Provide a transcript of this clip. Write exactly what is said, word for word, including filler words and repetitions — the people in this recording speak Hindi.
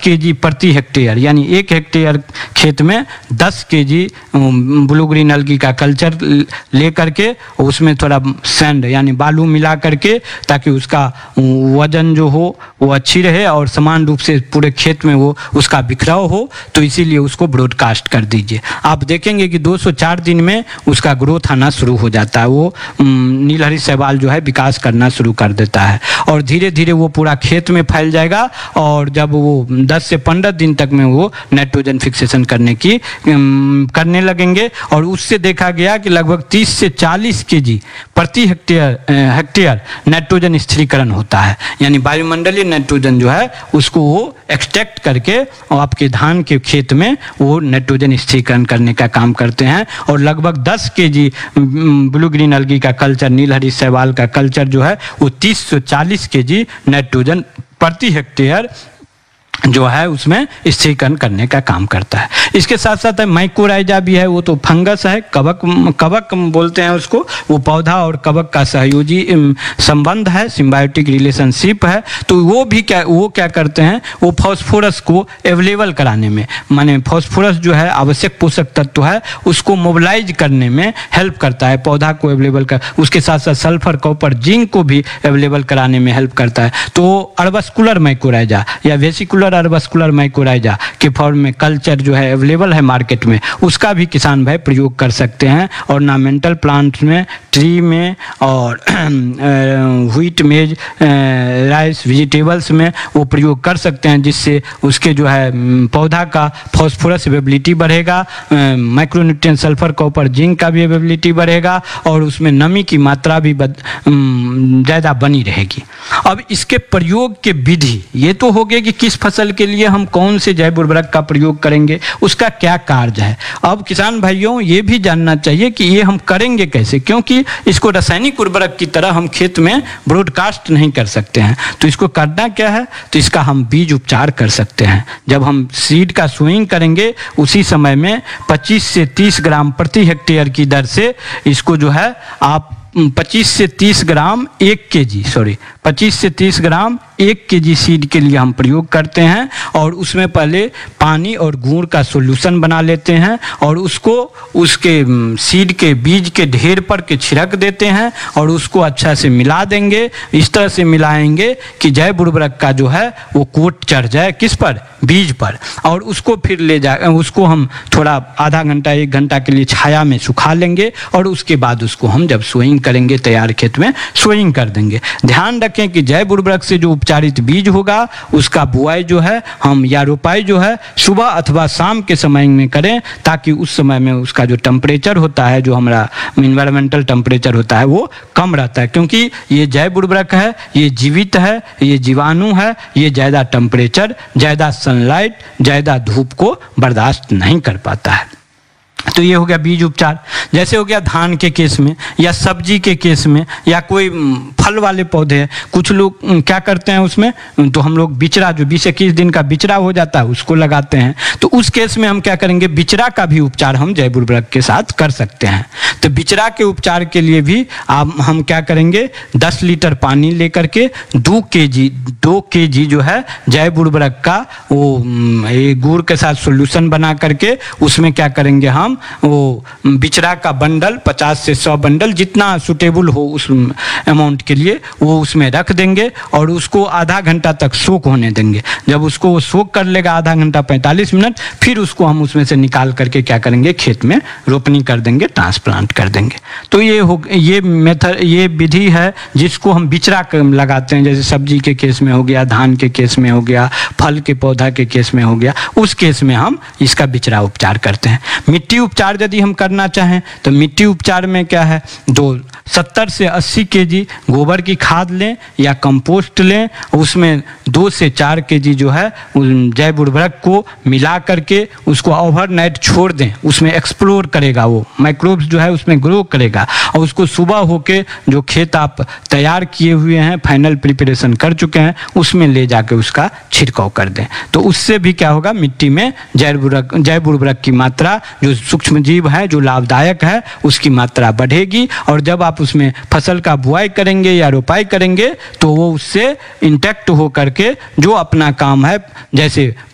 केजी प्रति हेक्टेयर, यानी एक हेक्टेयर खेत में दस केजी ब्लू ग्रीन अलगी का कल्चर ले करके उसमें थोड़ा सैंड यानी बालू मिला करके, ताकि उसका वजन जो हो वो अच्छी रहे और समान रूप से पूरे खेत में वो उसका बिखराव हो। तो इसीलिए उसको ब्रॉडकास्ट कर दीजिए। आप देखेंगे कि दो सौ चार दिन में उसका ग्रोथ आना शुरू हो जाता है, वो नीलहरी शैवाल जो है विकास करना शुरू कर देता है और धीरे धीरे वो पूरा खेत में फैल जाएगा। और जब वो दस से पंद्रह दिन तक में वो नाइट्रोजन फिक्सेशन करने की करने लगेंगे और उससे देखा गया कि लगभग तीस से चालीस केजी प्रति हेक्टेयर हेक्टेयर नाइट्रोजन स्थिरीकरण होता है, यानी वायुमंडलीय नाइट्रोजन जो है उसको वो एक्सट्रैक्ट करके और आपके धान के खेत में वो नाइट्रोजन स्थिरीकरण करने का काम करते हैं। और लगभग दस केजी ब्लू ग्रीन अलगी का कल्चर, नीलहरी शैवाल का कल्चर जो है वो तीस से चालीस केजी नाइट्रोजन प्रति हेक्टेयर जो है उसमें स्थिरीकरण करने का काम करता है। इसके साथ साथ माइकोराइजा भी है, वो तो फंगस है, कवक कवक बोलते हैं उसको, वो पौधा और कवक का सहयोजी संबंध है, सिम्बायोटिक रिलेशनशिप है। तो वो भी क्या वो क्या करते हैं, वो फास्फोरस को अवेलेबल कराने में, माने फास्फोरस जो है आवश्यक पोषक तत्व है उसको मोबिलाइज करने में हेल्प करता है, पौधा को अवेलेबल कर, उसके साथ साथ सल्फर कॉपर जिंक को भी अवेलेबल कराने में हेल्प करता है। तो अर्बस्कुलर माइकोराइजा या वेसिकुलर अर्बस्कुलर माइकोराइजा के फॉर्म में कल्चर जो है अवेलेबल है मार्केट में, उसका भी किसान भाई प्रयोग कर सकते हैं। ऑर्नामेंटल प्लांट्स में, ट्री में और व्हीट मेज राइस वेजिटेबल्स में वो प्रयोग कर सकते हैं, जिससे उसके जो है पौधा का फास्फोरस अवेलेबिलिटी बढ़ेगा, माइक्रोन्यूट्रिएंट सल्फर कॉपर जिंक का भी अवेलेबिलिटी बढ़ेगा और उसमें नमी की मात्रा भी ज़्यादा बनी रहेगी। अब इसके प्रयोग के विधि ये तो हो गए कि किस फसल के लिए हम कौन से जैव उर्वरक का प्रयोग करेंगे, उसका क्या कार्य है। अब किसान भाइयों ये भी जानना चाहिए कि ये हम करेंगे कैसे, क्योंकि इसको रासायनिक उर्वरक की तरह हम खेत में ब्रॉडकास्ट नहीं कर सकते हैं। तो इसको करना क्या है, तो इसका हम बीज उपचार कर सकते हैं। जब हम सीड का सोइंग करेंगे उसी समय में पच्चीस से तीस ग्राम प्रति हेक्टेयर की दर से इसको जो है आप पच्चीस से तीस ग्राम एक केजी सॉरी पच्चीस से तीस ग्राम एक केजी सीड के लिए हम प्रयोग करते हैं और उसमें पहले पानी और गुड़ का सॉल्यूशन बना लेते हैं और उसको उसके सीड के बीज के ढेर पर के छिड़क देते हैं और उसको अच्छा से मिला देंगे। इस तरह से मिलाएंगे कि जैव उर्वरक का जो है वो कोट चढ़ जाए किस पर, बीज पर, और उसको फिर ले जा उसको हम थोड़ा आधा घंटा एक घंटा के लिए छाया में सुखा लेंगे और उसके बाद उसको हम जब सोइंग करेंगे तैयार खेत में सोइंग कर देंगे। ध्यान रखें कि जैव उर्वरक से जो उपचारित बीज होगा उसका बुआई जो है हम या रोपाई जो है सुबह अथवा शाम के समय में करें, ताकि उस समय में उसका जो टेम्परेचर होता है, जो हमारा इन्वायरमेंटल टेम्परेचर होता है वो कम रहता है, क्योंकि ये जैव उर्वरक है, ये जीवित है, ये जीवाणु है, ये ज़्यादा टेम्परेचर, ज़्यादा सनलाइट, ज़्यादा धूप को बर्दाश्त नहीं कर पाता है। तो ये हो गया बीज उपचार। जैसे हो गया धान के केस में या सब्जी के केस में या कोई फल वाले पौधे हैं, कुछ लोग क्या करते हैं उसमें, तो हम लोग बिचरा जो बीस इक्कीस दिन का बिचरा हो जाता है उसको लगाते हैं। तो उस केस में हम क्या करेंगे, बिचरा का भी उपचार हम जैव उर्वरक के साथ कर सकते हैं। तो बिचरा के उपचार के लिए भी आप हम क्या करेंगे, दस लीटर पानी लेकर के दो के जी दो के जी जो है जैव उर्वरक का वो गुड़ के साथ सोल्यूशन बना करके उसमें क्या करेंगे, हम वो बिचरा का बंडल पचास से सौ बंडल जितना सुटेबल हो उस अमाउंट के लिए वो उसमें रख देंगे और उसको आधा घंटा तक सोक होने देंगे। जब उसको वो सोक कर लेगा आधा घंटा पैंतालीस मिनट, फिर उसको हम उसमें से निकाल करके क्या करेंगे, खेत में रोपनी कर देंगे, ट्रांसप्लांट कर देंगे। तो ये हो ये मेथड ये विधि है जिसको हम बिचरा लगाते हैं। जैसे सब्जी के केस में हो गया, धान के केस में हो गया, फल के पौधा के केस में हो गया, उस केस में हम इसका बिचरा उपचार करते हैं। मिट्टी उपचार यदि हम करना चाहें तो मिट्टी उपचार में क्या है, दो सत्तर से अस्सी केजी गोबर की खाद लें या कंपोस्ट लें, उसमें दो से चार केजी जो है जैव उर्वरक को मिला करके उसको ओवरनाइट छोड़ दें। उसमें एक्सप्लोर करेगा, वो माइक्रोब्स जो है उसमें ग्रो करेगा और उसको सुबह होके जो खेत आप तैयार किए हुए हैं, फाइनल प्रिपरेशन कर चुके हैं, उसमें ले जाके उसका छिड़काव कर दें। तो उससे भी क्या होगा, मिट्टी में जैव उर्वरक जैव उर्वरक की मात्रा, जो सूक्ष्म जीव है जो लाभदायक है, उसकी मात्रा बढ़ेगी और जब आप उसमें फसल का बुआई करेंगे या रोपाई करेंगे तो वो उससे इंटैक्ट हो करके जो अपना काम है, जैसे